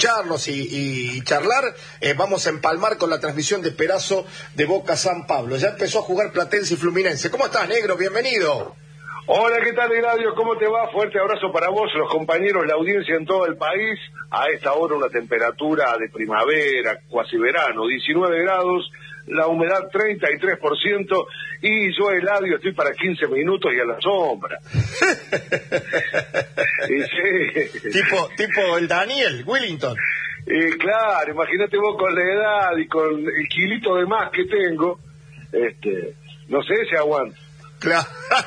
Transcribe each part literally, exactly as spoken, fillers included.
escucharnos y, y charlar, eh, vamos a empalmar con la transmisión de Perazo de Boca San Pablo. Ya empezó a jugar Platense y Fluminense. ¿Cómo estás, negro? Bienvenido. Hola, ¿qué tal, Eladio? ¿Cómo te va? Fuerte abrazo para vos, los compañeros, la audiencia en todo el país. A esta hora una temperatura de primavera, cuasi verano, diecinueve grados, la humedad treinta y tres por ciento, y yo, Eladio, estoy para quince minutos y a la sombra. Y sí. Tipo, tipo el Daniel Willington. Y claro, imagínate vos con la edad y con el kilito de más que tengo, este, no sé si aguanto. Claro.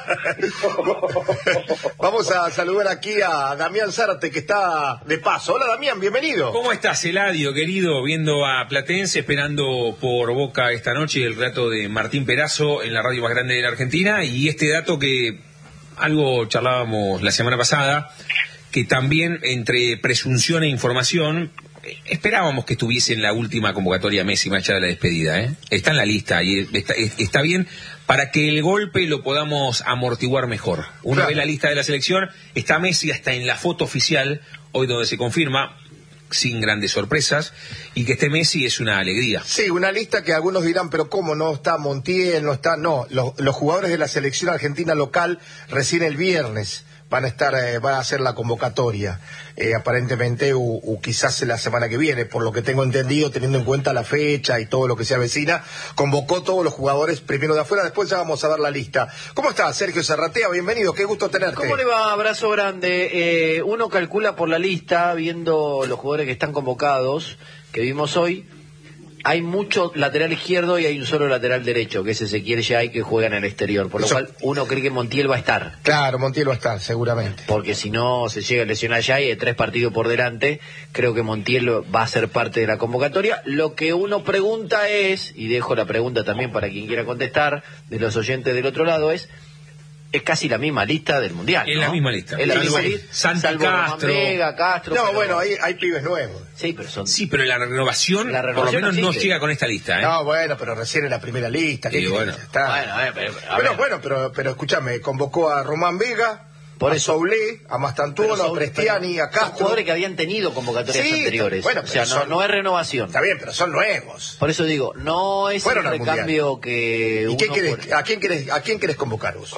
Vamos a saludar aquí a Damián Zárate, que está de paso. Hola, Damián, bienvenido. ¿Cómo estás, Eladio, querido? Viendo a Platense, esperando por Boca esta noche el relato de Martín Perazo en la radio más grande de la Argentina, y este dato que algo charlábamos la semana pasada, que también entre presunción e información, esperábamos que estuviese en la última convocatoria Messi más allá de la despedida, ¿eh? Está en la lista y está, está bien para que el golpe lo podamos amortiguar mejor. Uno Claro. ve la lista de la selección, está Messi hasta en la foto oficial, hoy donde se confirma, sin grandes sorpresas, y que esté Messi es una alegría. Sí, una lista que algunos dirán, pero ¿cómo no está Montiel? No está, no. Los, los jugadores de la selección argentina local recién el viernes van a estar, eh, van a hacer la convocatoria, eh, aparentemente, o, o quizás la semana que viene, por lo que tengo entendido, teniendo en cuenta la fecha y todo lo que se avecina, convocó todos los jugadores primero de afuera, después ya vamos a ver la lista. ¿Cómo está, Sergio Zarratea? Bienvenido, qué gusto tenerte. ¿Cómo le va? Abrazo grande. Eh, uno calcula por la lista, viendo los jugadores que están convocados, que vimos hoy, hay mucho lateral izquierdo y hay un solo lateral derecho, que es Ezequiel Yay, que juega en el exterior, por lo Eso. cual uno cree que Montiel va a estar. Claro, Montiel va a estar, seguramente. Porque si no se llega a lesionar Yay, hay tres partidos por delante, creo que Montiel va a ser parte de la convocatoria. Lo que uno pregunta es, y dejo la pregunta también para quien quiera contestar, de los oyentes del otro lado, es... Es casi la misma lista del Mundial, Es ¿no? la misma lista. Es la Salvo misma lista. Santi Salvo Román Castro. Vega, Castro. No, pero- bueno, hay, hay pibes nuevos. Sí, pero son... Sí, pero la renovación, La renovación por lo menos no existe. llega con esta lista, ¿eh? No, bueno, pero recién en la primera lista. ¿qué Sí, querés? bueno. Está. Bueno, eh, pero, a Bueno, ver. bueno, pero, pero escúchame, convocó a Román Vega, Por a eso. Soulé, a Mastantuono, Pero a son- Prestiani, a Son Castro. jugadores que habían tenido convocatorias Sí, anteriores. bueno, o sea, pero no, son- no es renovación. Está bien, pero son nuevos. Por eso digo, no es Fueron el al Mundial. recambio que ¿Y uno qué querés, por- a quién querés, a quién querés convocar vos?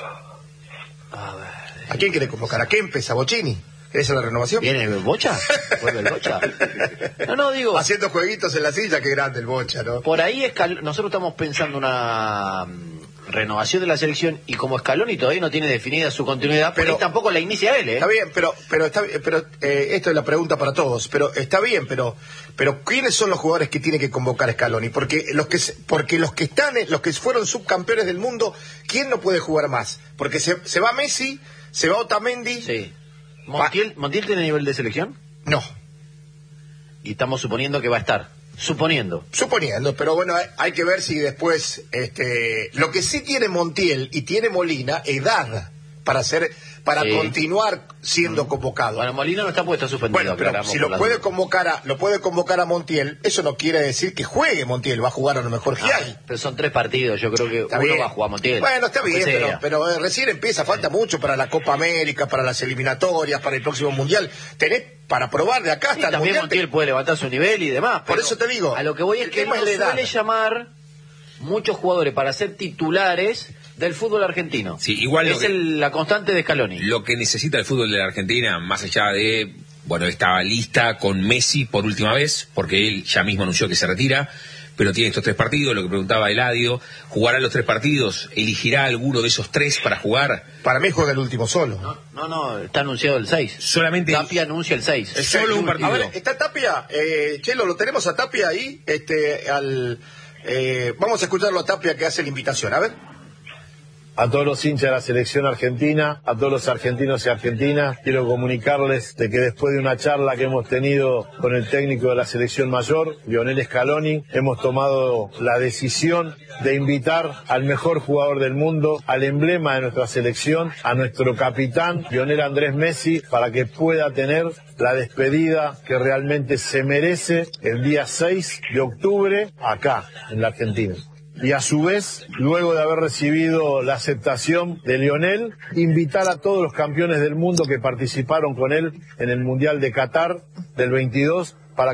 A ver. ¿A quién querés convocar? ¿A Kempes? ¿A Bocini? ¿Esa es la renovación? ¿Viene el Bocha? ¿Vuelve el Bocha? No, no, digo, Haciendo jueguitos en la silla, qué grande el Bocha, ¿no? por ahí Escal- nosotros estamos pensando una mm, renovación de la selección, y como Scaloni todavía no tiene definida su continuidad, pero Pero- tampoco la inicia él, ¿eh? Está bien, pero pero está bien, pero eh, esto es la pregunta para todos, pero está bien, pero pero ¿quiénes son los jugadores que tiene que convocar Scaloni? Porque los que se- porque los que están los que fueron subcampeones del mundo, ¿quién no puede jugar más? Porque se, se va Messi, se va Otamendi. Sí. ¿Montiel, ¿Montiel tiene nivel de selección? No, Y estamos suponiendo que va a estar. Suponiendo. suponiendo, pero bueno, hay, hay que ver si después este lo que sí tiene Montiel y tiene Molina, edad para hacer para Sí. continuar siendo convocado. Bueno, Molina no está puesto suspendido. Bueno, pero aclaramos si por lo las puede dudas. convocar a lo puede convocar a Montiel, eso no quiere decir que juegue Montiel, va a jugar a lo mejor que hay. Ah, pero son tres partidos, yo creo que Está uno bien. va a jugar Montiel. Bueno, está aunque bien, pero, sea. pero eh, recién empieza, falta mucho para la Copa América, para las eliminatorias, para el próximo Mundial. Tenés para probar de acá Sí, hasta el también Mundial. Montiel puede levantar su nivel y demás. Por pero eso te digo, A lo que voy es el que tema no es la edad. suele llamar muchos jugadores para ser titulares del fútbol argentino. Sí, igual lo es que- el- la constante de Scaloni. Lo que necesita el fútbol de la Argentina, más allá de, bueno, esta lista con Messi por última vez, porque él ya mismo anunció que se retira, pero tiene estos tres partidos, lo que preguntaba Eladio, jugará los tres partidos, elegirá alguno de esos tres para jugar, Para mí juega el último solo. No, no, no, está anunciado el seis. solamente Tapia anuncia el seis. Es solo un partido. A ver, está Tapia, eh, Chelo, lo tenemos a Tapia ahí, este, al, eh, vamos a escucharlo a Tapia que hace la invitación, a ver. A todos los hinchas de la selección argentina, a todos los argentinos y argentinas, quiero comunicarles de que después de una charla que hemos tenido con el técnico de la selección mayor, Lionel Scaloni, hemos tomado la decisión de invitar al mejor jugador del mundo, al emblema de nuestra selección, a nuestro capitán, Lionel Andrés Messi, para que pueda tener la despedida que realmente se merece el día seis de octubre acá, en la Argentina. Y a su vez, luego de haber recibido la aceptación de Lionel, invitar a todos los campeones del mundo que participaron con él en el Mundial de Qatar del veintidós para